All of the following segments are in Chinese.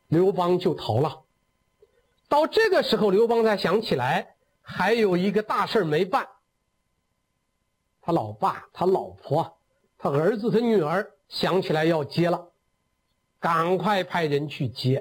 刘邦就逃了。到这个时候，刘邦才想起来还有一个大事没办，他老爸、他老婆、他儿子、他女儿想起来要接了，赶快派人去接。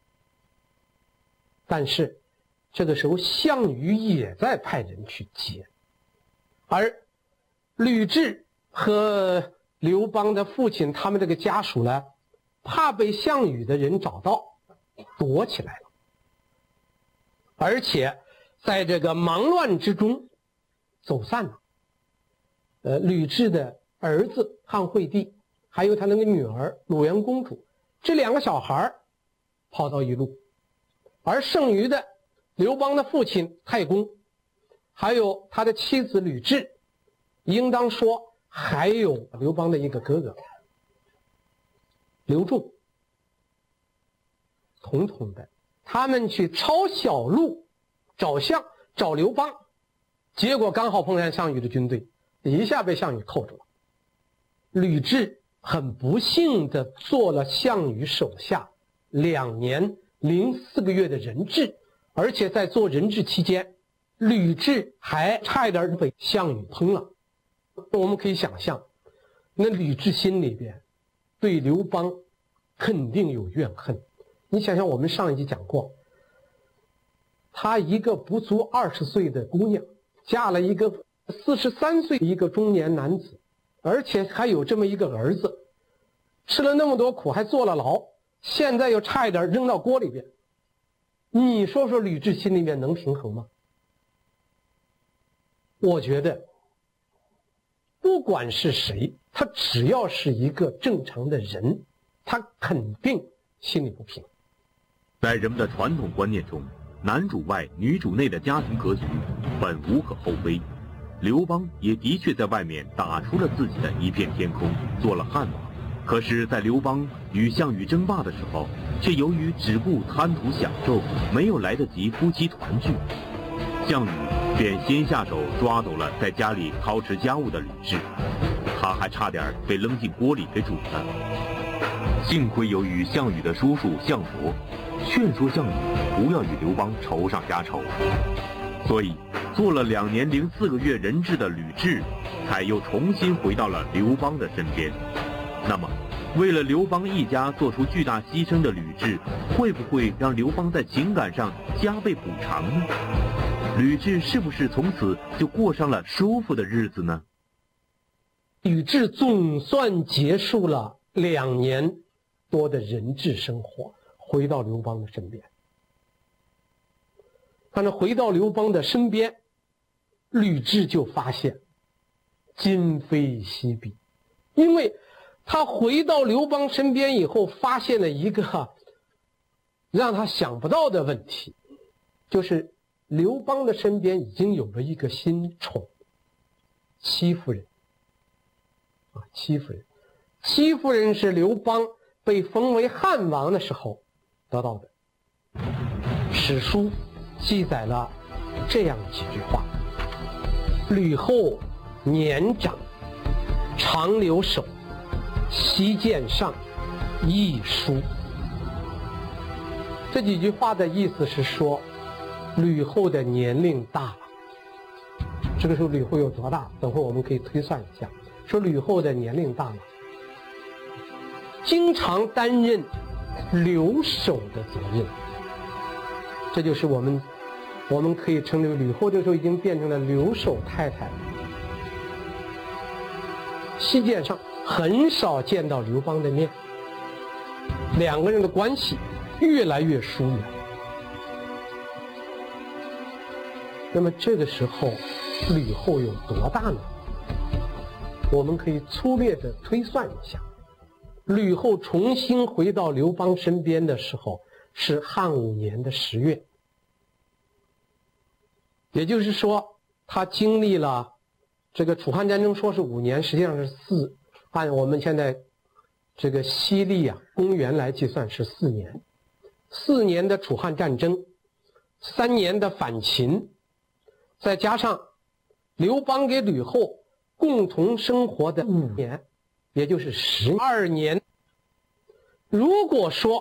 但是这个时候项羽也在派人去接，而吕雉和刘邦的父亲他们这个家属呢，怕被项羽的人找到，躲起来了。而且在这个忙乱之中走散了。吕雉的儿子汉惠帝，还有他那个女儿鲁元公主，这两个小孩跑到一路，而剩余的刘邦的父亲太公，还有他的妻子吕雉，应当说还有刘邦的一个哥哥刘仲，统统的他们去抄小路找刘邦，结果刚好碰上项羽的军队，一下被项羽扣住了。吕雉很不幸地做了项羽手下2年零4个月的人质，而且在做人质期间，吕雉还差一点被项羽烹了。我们可以想象，那吕雉心里边对刘邦肯定有怨恨。你想想，我们上一集讲过，她一个不足20岁的姑娘，嫁了一个43岁的一个中年男子，而且还有这么一个儿子，吃了那么多苦，还坐了牢，现在又差一点扔到锅里边。你说说吕雉心里面能平衡吗？我觉得不管是谁，他只要是一个正常的人，他肯定心里不平。 在人们的传统观念中，男主外女主内的家庭格局本无可厚非。刘邦也的确在外面打出了自己的一片天空，做了汉王。可是在刘邦与项羽争霸的时候，却由于只顾贪图享受，没有来得及夫妻团聚，项羽便先下手抓走了在家里操持家务的吕雉，他还差点被扔进锅里给煮了。幸亏由于项羽的叔叔项伯劝说项羽不要与刘邦仇上加仇，所以做了2年零4个月人质的吕雉才又重新回到了刘邦的身边。那么为了刘邦一家做出巨大牺牲的吕雉，会不会让刘邦在情感上加倍补偿呢？吕雉是不是从此就过上了舒服的日子呢？ 吕雉总算结束了2年多的人质生活，回到刘邦的身边。但是回到刘邦的身边，吕雉就发现今非昔比，因为他回到刘邦身边以后，发现了一个让他想不到的问题，就是刘邦的身边已经有了一个新宠，戚夫人。戚夫人，戚夫人是刘邦被封为汉王的时候得到的。史书记载了这样几句话：吕后年长，常留手，膝见上，亦舒。这几句话的意思是说，吕后的年龄大了。这个时候吕后有多大？等会儿我们可以推算一下。说吕后的年龄大了，经常担任留守的责任。这就是我们可以称为吕后这个时候已经变成了留守太太了。膝见上，很少见到刘邦的面，两个人的关系越来越疏远。那么这个时候吕后有多大呢？我们可以粗略地推算一下，吕后重新回到刘邦身边的时候是汉5年的10月，也就是说他经历了这个楚汉战争，说是5年，实际上是4，按我们现在这个西历公元来计算是4年，4年的楚汉战争，3年的反秦，再加上刘邦给吕后共同生活的5年，也就是12年。如果说